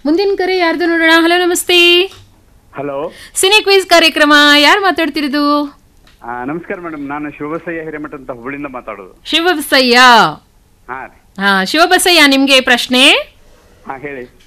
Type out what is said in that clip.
ಮುಂದಿನ ಕರೆ ಯಾರ್ದು ನೋಡೋಣ. ಹಲೋ, ನಮಸ್ತೆ. ಹಲೋ, ಸಿನಿ ಕ್ವಿಜ್ ಕಾರ್ಯಕ್ರಮ. ಯಾರು ಮಾತಾಡ್ತಿರೋದು? ನಮಸ್ಕಾರ ಮೇಡಮ್. ನಾನು ಶಿವಬಸಯ್ಯ ಹಿರೇಮಠ ಅಂತ ಹುಬ್ಳಿಂದ ಮಾತಾಡೋದು. ಶಿವಬಸಯ್ಯ. ಹಾ ರೀ. ಶಿವಬಸಯ್ಯ, ನಿಮ್ಗೆ ಪ್ರಶ್ನೆ. ಹಾ, ಹೇಳಿ.